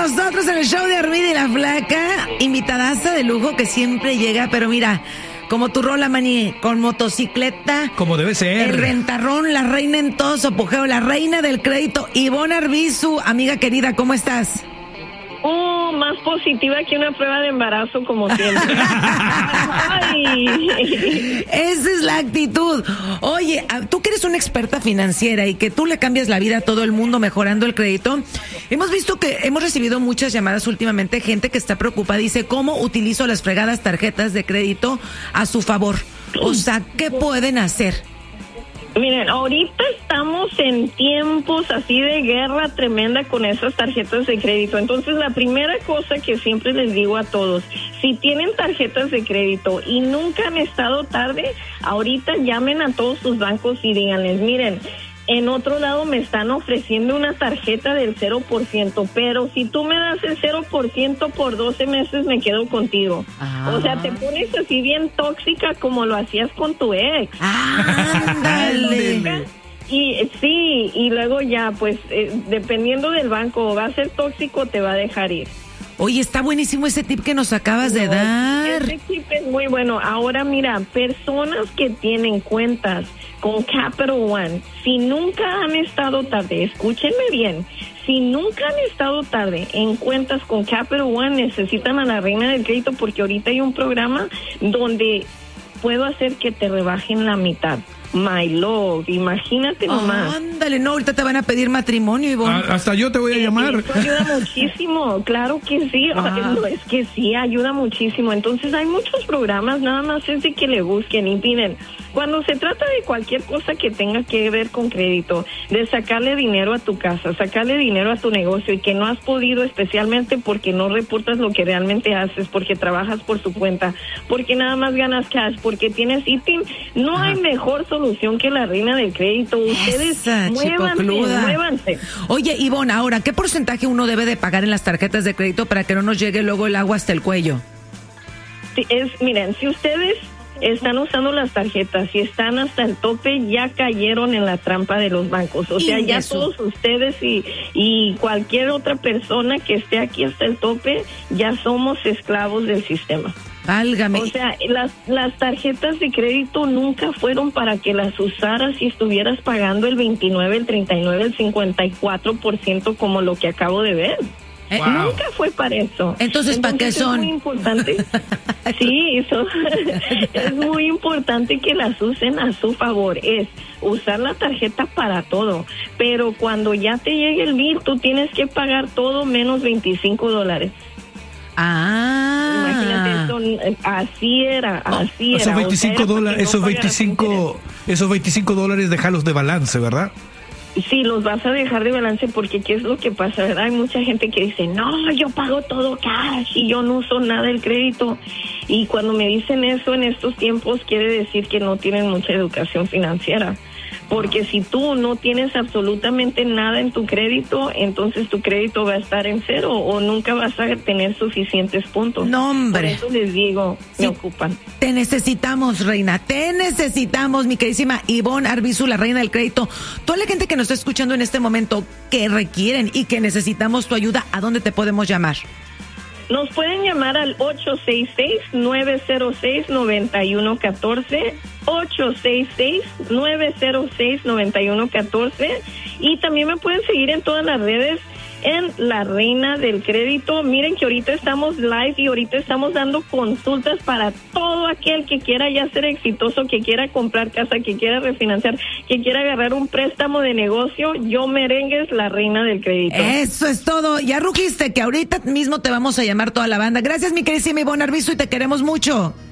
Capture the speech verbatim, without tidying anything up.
nosotros en el show de Armida y la Flaca, invitadaza de lujo que siempre llega, pero mira, como tu rola, Mani, con motocicleta. Como debe ser. El rentarrón, la reina en todo su apogeo, la reina del crédito, Ivonne Arbizu. Amiga querida, ¿cómo estás? Oh, más positiva que una prueba de embarazo, como siempre. Ay. Esa es la actitud. Oye, tú que eres una experta financiera y que tú le cambias la vida a todo el mundo mejorando el crédito, hemos visto que hemos recibido muchas llamadas últimamente, gente que está preocupada, dice, ¿cómo utilizo las fregadas tarjetas de crédito a su favor? O sea, ¿qué pueden hacer? Miren, ahorita estamos en tiempos así de guerra tremenda con esas tarjetas de crédito. Entonces, la primera cosa que siempre les digo a todos, si tienen tarjetas de crédito y nunca han estado tarde, ahorita llamen a todos sus bancos y díganles, miren, en otro lado me están ofreciendo una tarjeta del cero por ciento, pero si tú me das el cero por ciento por doce meses, me quedo contigo. Ah. O sea, te pones así bien tóxica como lo hacías con tu ex. ¡Ándale! Y sí, y luego ya, pues, eh, dependiendo del banco, va a ser tóxico o te va a dejar ir. Oye, está buenísimo ese tip que nos acabas no, de dar. Ese tip es muy bueno. Ahora mira, personas que tienen cuentas con Capital One, si nunca han estado tarde, escúchenme bien, si nunca han estado tarde en cuentas con Capital One, necesitan a la reina del crédito porque ahorita hay un programa donde puedo hacer que te rebajen la mitad. My love, imagínate nomás. Ándale, no, ahorita te van a pedir matrimonio, Ivonne. Ah, hasta yo te voy a llamar. Eso ayuda muchísimo, claro que sí. Ah. No, es que sí, ayuda muchísimo. Entonces hay muchos programas, nada más es de que le busquen y miren, cuando se trata de cualquier cosa que tenga que ver con crédito, de sacarle dinero a tu casa, sacarle dinero a tu negocio y que no has podido, especialmente porque no reportas lo que realmente haces, porque trabajas por su cuenta, porque nada más ganas cash, porque tienes I T I N, no Ajá. hay mejor solución que la reina del crédito. Ustedes Esa, muévanse, muévanse. Oye, Ivonne, ahora, ¿qué porcentaje uno debe de pagar en las tarjetas de crédito para que no nos llegue luego el agua hasta el cuello? Sí, es, miren, si ustedes están usando las tarjetas y están hasta el tope, ya cayeron en la trampa de los bancos. O sea, ya todos ustedes y, y cualquier otra persona que esté aquí hasta el tope, ya somos esclavos del sistema. Válgame. O sea, las, las tarjetas de crédito nunca fueron para que las usaras y estuvieras pagando el veintinueve, el treinta y nueve, el cincuenta y cuatro por ciento como lo que acabo de ver. Eh, wow. Nunca fue para eso. Entonces, ¿para qué son? Es muy importante. Sí, eso es muy importante que las usen a su favor. Es usar la tarjeta para todo. Pero cuando ya te llegue el bill, tú tienes que pagar todo menos veinticinco dólares. Ah. Imagínate, eso, así era, así oh, era. Esos veinticinco dólares, esos veinticinco, esos veinticinco dólares déjalos de balance, ¿verdad? Sí, los vas a dejar de balance porque ¿qué es lo que pasa, verdad? Hay mucha gente que dice, no, yo pago todo cash y yo no uso nada del crédito. Y cuando me dicen eso en estos tiempos, quiere decir que no tienen mucha educación financiera. Porque si tú no tienes absolutamente nada en tu crédito, entonces tu crédito va a estar en cero o nunca vas a tener suficientes puntos. No, hombre. Por eso les digo, sí, me ocupan. Te necesitamos, reina, te necesitamos, mi queridísima Ivonne Arbizu, la reina del crédito. Toda la gente que nos está escuchando en este momento, que requieren y que necesitamos tu ayuda, ¿a dónde te podemos llamar? Nos pueden llamar al ocho seis seis, nueve cero seis, nueve uno uno cuatro, ocho seis seis, nueve cero seis, nueve uno uno cuatro, y también me pueden seguir en todas las redes en La Reina del Crédito. Miren que ahorita estamos live y ahorita estamos dando consultas para todo aquel que quiera ya ser exitoso, que quiera comprar casa, que quiera refinanciar, que quiera agarrar un préstamo de negocio. Yo Merengues, La Reina del Crédito. Eso es todo. Ya rugiste que ahorita mismo te vamos a llamar toda la banda. Gracias, mi queridísima Ivonne Arbizu, y te queremos mucho.